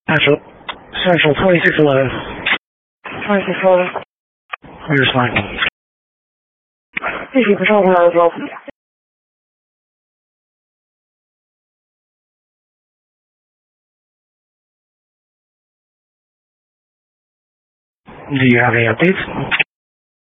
Central 2611. 2611. Where's my... Easy Patrol Tower as well. Do you have any updates?